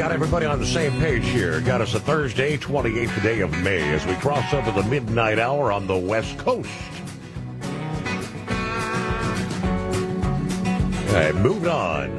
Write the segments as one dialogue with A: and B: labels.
A: got everybody on the same page here. Got us a Thursday, 28th day of May, as we cross over the midnight hour on the West Coast. All right, moving on.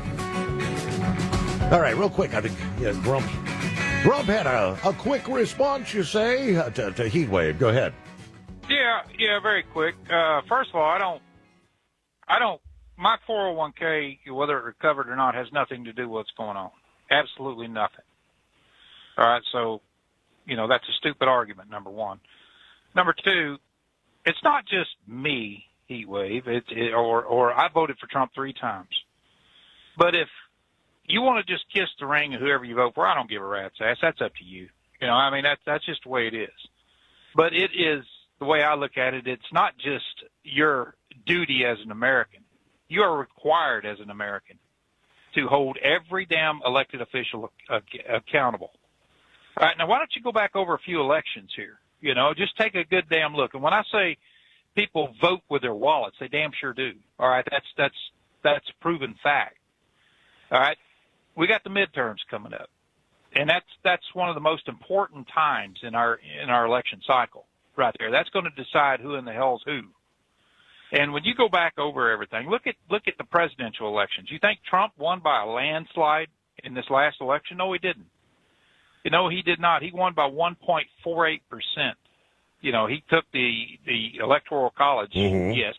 A: All right, real quick, I think Grump had a quick response, you say, to heat wave. Go ahead.
B: Yeah, very quick. First of all, I don't. My 401k, whether it recovered or not, has nothing to do with what's going on. Absolutely nothing. All right, so, that's a stupid argument, number one. Number two, it's not just me, heat wave, or I voted for Trump 3 times. But if you want to just kiss the ring of whoever you vote for, I don't give a rat's ass. That's up to you. That's just the way it is. But it is, the way I look at it, it's not just your duty as an American. You are required as an American to hold every damn elected official accountable. All right, now why don't you go back over a few elections here? Just take a good damn look. And when I say people vote with their wallets, they damn sure do. All right, that's proven fact. All right, we got the midterms coming up, and that's one of the most important times in our election cycle right there. That's going to decide who in the hell's who. And when you go back over everything, look at the presidential elections. You think Trump won by a landslide in this last election? No, he didn't. He did not. He won by 1.48%. He took the Electoral College, yes,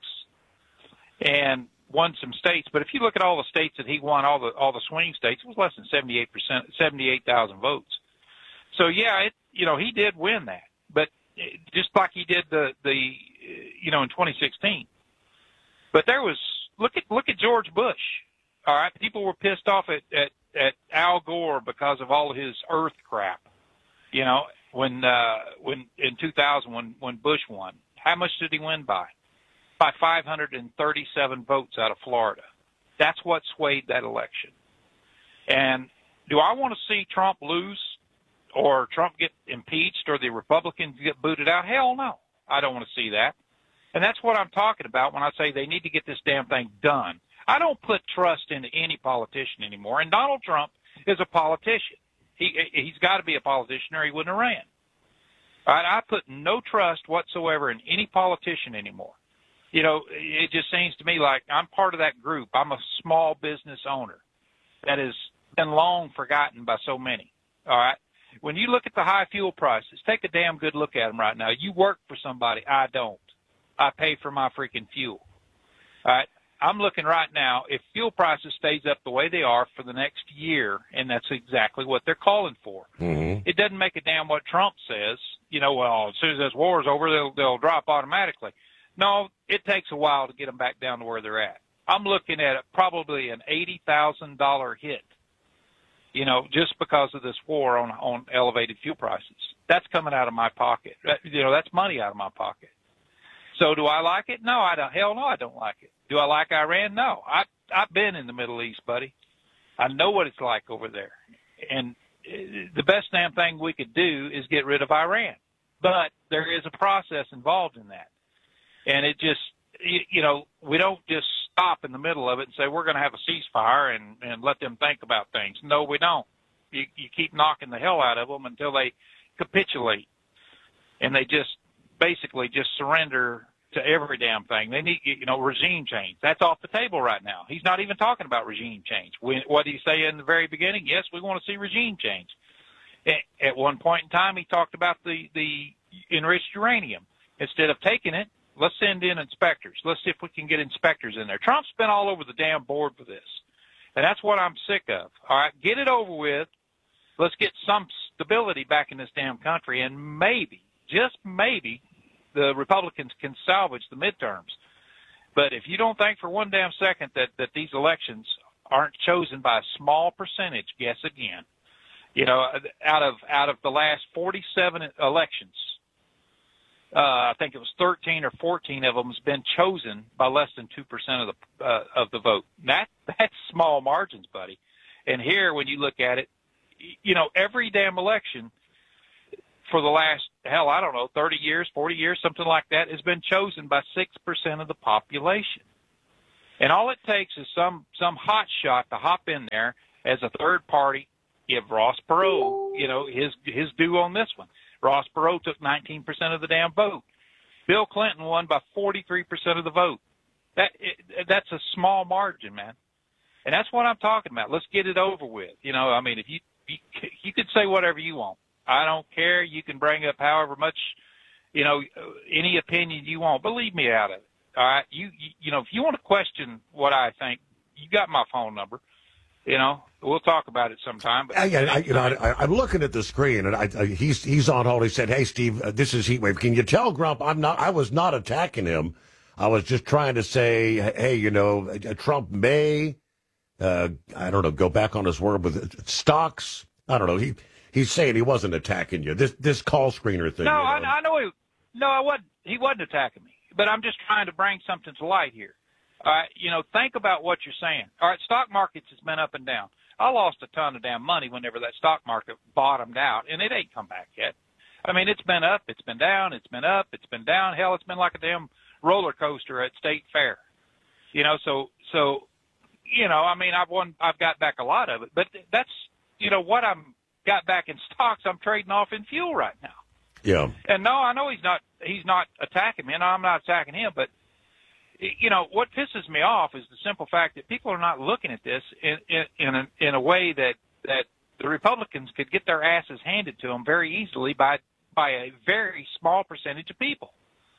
B: and won some states. But if you look at all the states that he won, all the swing states, it was less than 78%, 78,000 votes. So yeah, he did win that, but just like he did the in 2016. But there was look at George Bush. All right, people were pissed off at Al Gore because of all of his Earth crap. When in 2000 when Bush won, how much did he win by? By 537 votes out of Florida. That's what swayed that election. And do I want to see Trump lose or Trump get impeached or the Republicans get booted out? Hell no. I don't want to see that. And that's what I'm talking about when I say they need to get this damn thing done. I don't put trust into any politician anymore. And Donald Trump is a politician. He's got to be a politician or he wouldn't have ran. All right, I put no trust whatsoever in any politician anymore. It just seems to me like I'm part of that group. I'm a small business owner that has been long forgotten by so many. All right. When you look at the high fuel prices, take a damn good look at them right now. You work for somebody. I don't. I pay for my freaking fuel. All right. I'm looking right now, if fuel prices stays up the way they are for the next year, and that's exactly what they're calling for. Mm-hmm. It doesn't make a damn what Trump says. Well, as soon as this war is over, they'll drop automatically. No, it takes a while to get them back down to where they're at. I'm looking at probably an $80,000 hit, just because of this war on elevated fuel prices. That's coming out of my pocket. That's money out of my pocket. So do I like it? No, I don't. Hell no, I don't like it. Do I like Iran? No. I've been in the Middle East, buddy. I know what it's like over there. And the best damn thing we could do is get rid of Iran. But there is a process involved in that. And it just, we don't just stop in the middle of it and say we're going to have a ceasefire and let them think about things. No, we don't. You keep knocking the hell out of them until they capitulate. And they just basically just surrender to every damn thing. They need, regime change. That's off the table right now. He's not even talking about regime change. What did he say in the very beginning? Yes, we want to see regime change. At one point in time, he talked about the enriched uranium. Instead of taking it, let's send in inspectors. Let's see if we can get inspectors in there. Trump's been all over the damn board for this. And that's what I'm sick of. All right, get it over with. Let's get some stability back in this damn country, and maybe, just maybe, the Republicans can salvage the midterms. But if you don't think for one damn second that these elections aren't chosen by a small percentage, guess again. Out of the last 47 elections, I think it was 13 or 14 of them has been chosen by less than 2% of the vote. That's small margins, buddy. And here, when you look at it, every damn election for the last, 30 years, 40 years, something like that, has been chosen by 6% of the population. And all it takes is some hot shot to hop in there as a third party, give Ross Perot, his due on this one. Ross Perot took 19% of the damn vote. Bill Clinton won by 43% of the vote. That's a small margin, man. And that's what I'm talking about. Let's get it over with. If you could say whatever you want. I don't care. You can bring up however much, any opinion you want. But leave me out of it. All right. If you want to question what I think, you got my phone number. We'll talk about it sometime. But
A: I'm looking at the screen, and he's on hold. He said, "Hey, Steve, this is Heatwave. Can you tell Grump I was not attacking him. I was just trying to say, hey, Trump may, go back on his word with stocks. I don't know. He's saying he wasn't attacking you. This call screener thing.
B: No, I know. He wasn't attacking me. But I'm just trying to bring something to light here. All right, think about what you're saying. All right, stock markets has been up and down. I lost a ton of damn money whenever that stock market bottomed out, and it ain't come back yet. I mean, it's been up, it's been down, it's been up, it's been down. Hell, it's been like a damn roller coaster at State Fair. I've got back a lot of it, but that's, what I'm got back in stocks, I'm trading off in fuel right now.
A: Yeah.
B: And no, I know he's not attacking me, and I'm not attacking him, but what pisses me off is the simple fact that people are not looking at this in a way that the Republicans could get their asses handed to them very easily by a very small percentage of people.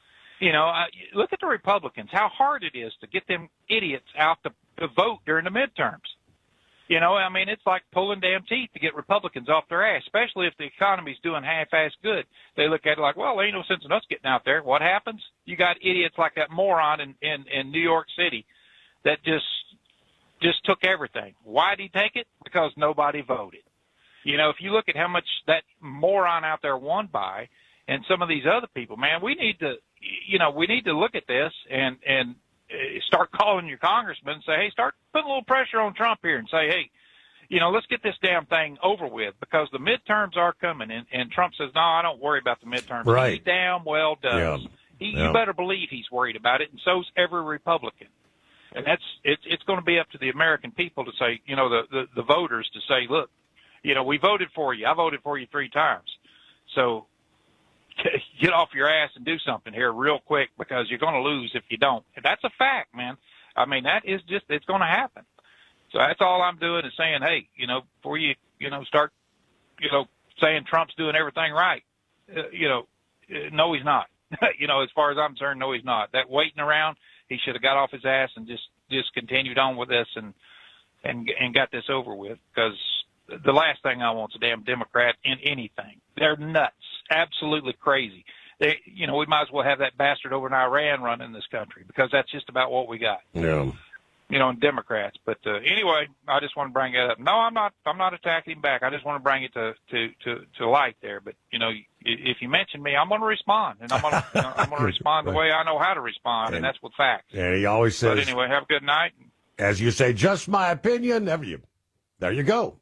B: Look at the Republicans, how hard it is to get them idiots out to vote during the midterms. It's like pulling damn teeth to get Republicans off their ass, especially if the economy's doing half-ass good. They look at it like, well, there ain't no sense in us getting out there. What happens? You got idiots like that moron in New York City that just took everything. Why did he take it? Because nobody voted. If you look at how much that moron out there won by, and some of these other people, man, we need to look at this and start calling your congressman and say, hey, start putting a little pressure on Trump here and say, hey, let's get this damn thing over with because the midterms are coming. And Trump says, no, I don't worry about the midterms.
A: Right.
B: He damn well does.
A: Yeah.
B: You better believe he's worried about it, and so's every Republican. And it's going to be up to the American people to say, the voters to say, look, we voted for you. I voted for you 3 times. So get off your ass and do something here real quick because you're going to lose if you don't. And that's a fact, man. I mean, that is just, it's going to happen. So that's all I'm doing is saying, hey, before you, start, saying Trump's doing everything right, no, he's not. As far as I'm concerned, no, he's not. That waiting around, he should have got off his ass and just continued on with this and got this over with because the last thing I want is a damn Democrat in anything. They're nuts, absolutely crazy. We might as well have that bastard over in Iran running this country because that's just about what we got.
A: Yeah.
B: In Democrats. But anyway, I just want to bring it up. No, I'm not attacking him back. I just want to bring it to light there. But if you mention me, I'm going to respond, and I'm going to respond the way I know how to respond, and that's with facts.
A: And he always says.
B: But anyway, have a good night.
A: As you say, just my opinion. There you go.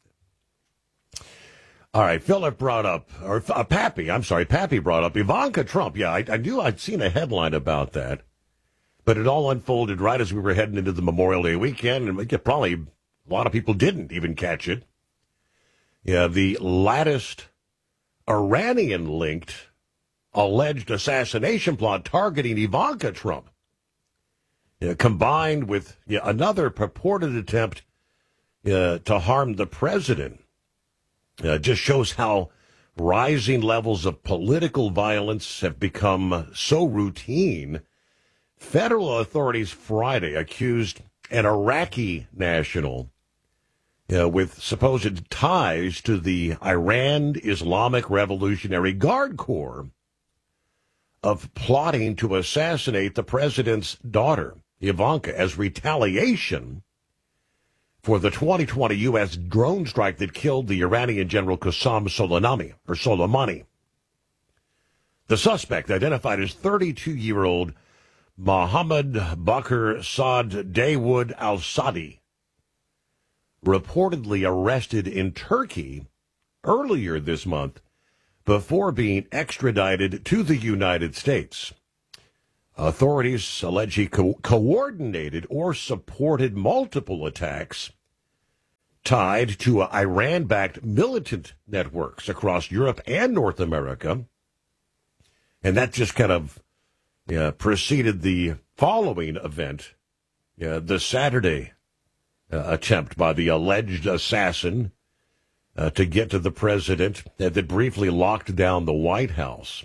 A: All right, Philip brought up, or Pappy brought up Ivanka Trump. Yeah, I knew I'd seen a headline about that, but it all unfolded right as we were heading into the Memorial Day weekend, and probably a lot of people didn't even catch it. Yeah, the latest Iranian-linked alleged assassination plot targeting Ivanka Trump, combined with another purported attempt to harm the president. Just shows how rising levels of political violence have become so routine. Federal authorities Friday accused an Iraqi national with supposed ties to the Iran Islamic Revolutionary Guard Corps of plotting to assassinate the president's daughter, Ivanka, as retaliation for the 2020 U.S. drone strike that killed the Iranian General Qasem Soleimani. The suspect, identified as 32-year-old Mohammed Bakr Saad Dawood al-Sadi, reportedly arrested in Turkey earlier this month before being extradited to the United States. Authorities allege he coordinated or supported multiple attacks tied to Iran-backed militant networks across Europe and North America. And that just kind of preceded the following event, the Saturday attempt by the alleged assassin to get to the president that briefly locked down the White House.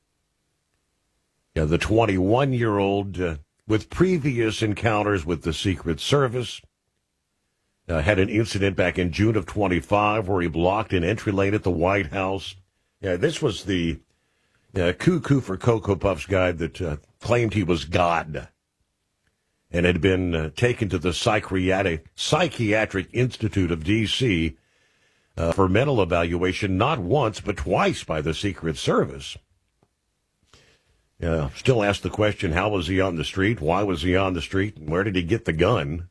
A: The 21-year-old with previous encounters with the Secret Service had an incident back in June of 25 where he blocked an entry lane at the White House. This was the Cuckoo for Cocoa Puffs guy that claimed he was God and had been taken to the Psychiatric Institute of D.C. For mental evaluation not once but twice by the Secret Service. Still ask the question, how was he on the street? Why was he on the street? And where did he get the gun?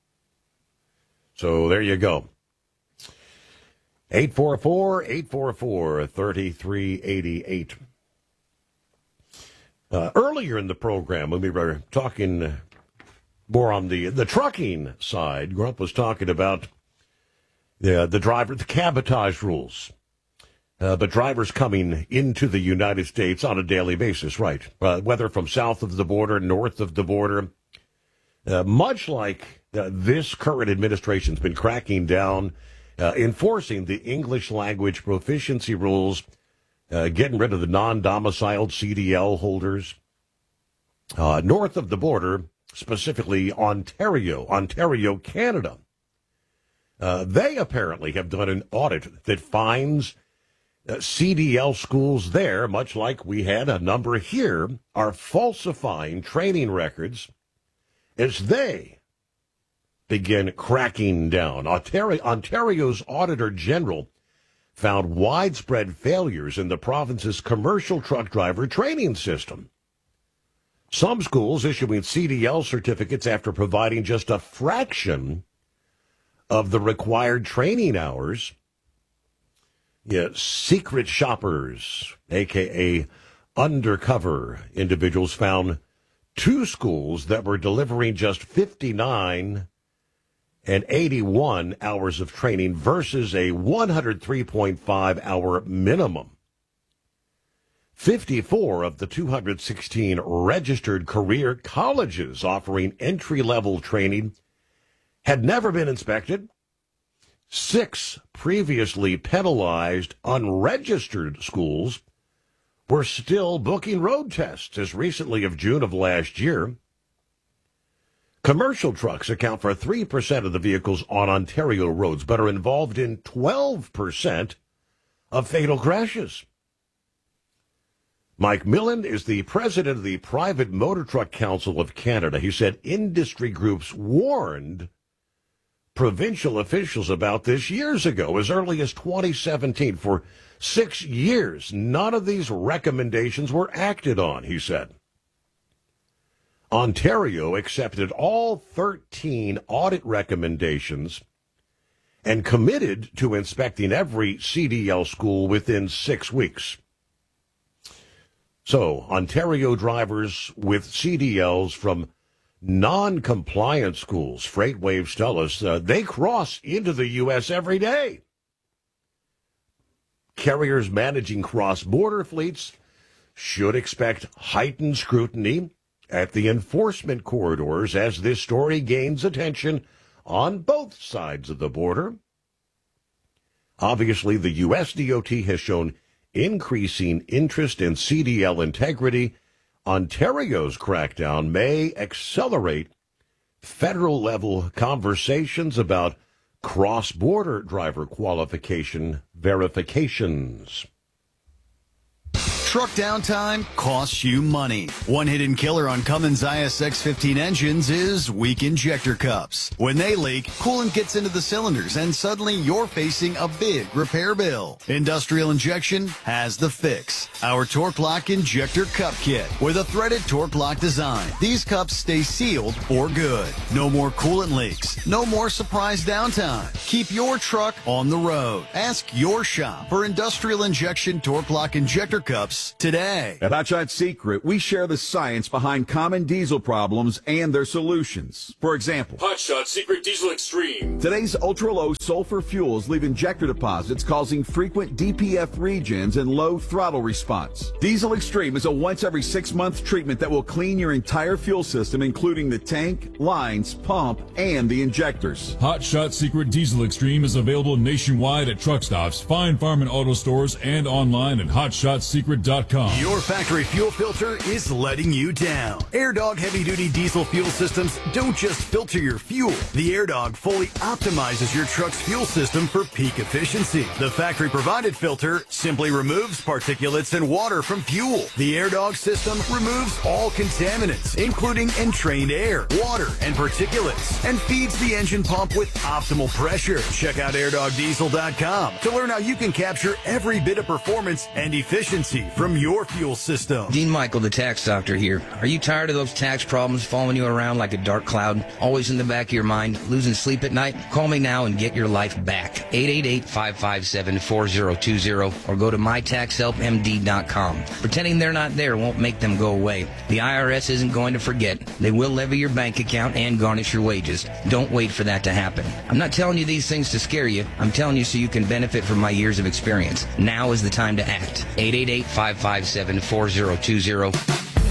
A: So there you go. 844-844-3388. Earlier in the program, when we were talking more on the trucking side, Grump was talking about the cabotage rules. But drivers coming into the United States on a daily basis, right? Whether from south of the border, north of the border, much like this current administration's been cracking down, enforcing the English language proficiency rules, getting rid of the non-domiciled CDL holders. North of the border, specifically Ontario, Canada, they apparently have done an audit that finds CDL schools there, much like we had a number here, are falsifying training records as they begin cracking down. Ontario's Auditor General found widespread failures in the province's commercial truck driver training system. Some schools issuing CDL certificates after providing just a fraction of the required training hours. Secret shoppers, a.k.a. undercover individuals, found 2 schools that were delivering just 59 and 81 hours of training versus a 103.5-hour minimum. 54 of the 216 registered career colleges offering entry-level training had never been inspected. 6 previously penalized unregistered schools were still booking road tests as recently of June of last year. Commercial trucks account for 3% of the vehicles on Ontario roads, but are involved in 12% of fatal crashes. Mike Millen is the president of the Private Motor Truck Council of Canada. He said industry groups warned provincial officials about this years ago, as early as 2017. For 6 years, none of these recommendations were acted on, he said. Ontario accepted all 13 audit recommendations and committed to inspecting every CDL school within 6 weeks. So, Ontario drivers with CDLs from non-compliant schools, FreightWaves tell us, they cross into the U.S. every day. Carriers managing cross-border fleets should expect heightened scrutiny at the enforcement corridors as this story gains attention on both sides of the border. Obviously, the U.S. DOT has shown increasing interest in CDL integrity. Ontario's crackdown may accelerate federal-level conversations about cross-border driver qualification verifications.
C: Truck downtime costs you money. One hidden killer on Cummins ISX-15 engines is weak injector cups. When they leak, coolant gets into the cylinders and suddenly you're facing a big repair bill. Industrial Injection has the fix. Our Torque Lock Injector Cup Kit with a threaded Torque Lock design. These cups stay sealed for good. No more coolant leaks. No more surprise downtime. Keep your truck on the road. Ask your shop for industrial injection torque lock injector cups today.
D: At Hot Shot Secret, we share the science behind common diesel problems and their solutions. For example,
E: Hot Shot Secret Diesel Extreme.
D: Today's ultra-low sulfur fuels leave injector deposits causing frequent DPF regens and low throttle response. Diesel Extreme is a once every 6-month treatment that will clean your entire fuel system, including the tank, lines, pump, and the injectors.
E: Hot Shot Secret Diesel Extreme is available nationwide at truck stops, Fine Farm and auto stores, and online at hotshotsecret.com.
C: Your factory fuel filter is letting you down. AirDog heavy-duty diesel fuel systems don't just filter your fuel. The AirDog fully optimizes your truck's fuel system for peak efficiency. The factory-provided filter simply removes particulates and water from fuel. The AirDog system removes all contaminants, including entrained air, water, and particulates, and feeds the engine pump with optimal pressure. Check out airdogdiesel.com to learn how you can capture every bit of performance and efficiency from your fuel system.
F: Dean Michael, the tax doctor here. Are you tired of those tax problems following you around like a dark cloud, always in the back of your mind, losing sleep at night? Call me now and get your life back. 888-557-4020 or go to mytaxhelpmd.com. Pretending they're not there won't make them go away. The IRS isn't going to forget. They will levy your bank account and garnish your wages. Don't wait for that to happen. I'm not telling you these things to scare you. I'm telling you so you can benefit from my years of experience. Now is the time to act. 888-557-4020.